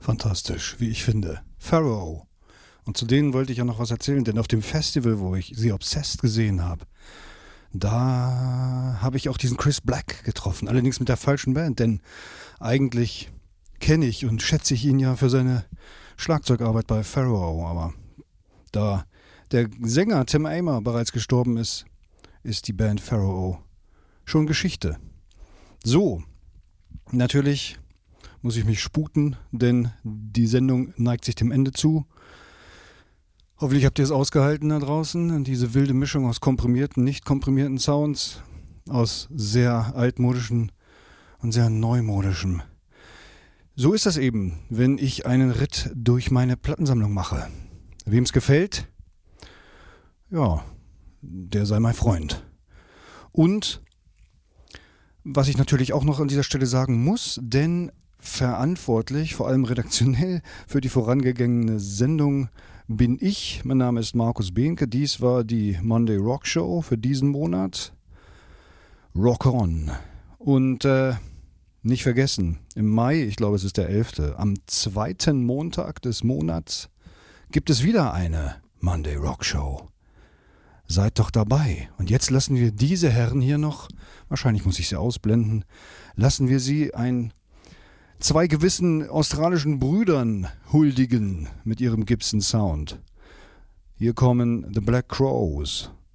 fantastisch, wie ich finde. Pharaoh. Und zu denen wollte ich ja noch was erzählen, denn auf dem Festival, wo ich sie Obsessed gesehen habe, da habe ich auch diesen Chris Black getroffen. Allerdings mit der falschen Band, denn eigentlich kenne ich und schätze ich ihn ja für seine Schlagzeugarbeit bei Pharaoh. Aber da der Sänger Tim Amer bereits gestorben ist, ist die Band Pharaoh schon Geschichte. So, natürlich muss ich mich sputen, denn die Sendung neigt sich dem Ende zu. Hoffentlich habt ihr es ausgehalten da draußen. Diese wilde Mischung aus komprimierten, nicht komprimierten Sounds, aus sehr altmodischen und sehr neumodischem. So ist das eben, wenn ich einen Ritt durch meine Plattensammlung mache. Wem es gefällt, ja, der sei mein Freund. Und was ich natürlich auch noch an dieser Stelle sagen muss, denn verantwortlich, vor allem redaktionell, für die vorangegangene Sendung bin ich. Mein Name ist Markus Behnke. Dies war die Monday Rock Show für diesen Monat. Rock on. Und nicht vergessen, im Mai, ich glaube es ist der 11., am zweiten Montag des Monats gibt es wieder eine Monday Rock Show. Seid doch dabei. Und jetzt lassen wir diese Herren hier noch, wahrscheinlich muss ich sie ausblenden, lassen wir sie zwei gewissen australischen Brüdern huldigen mit ihrem Gibson Sound. Hier kommen The Black Crowes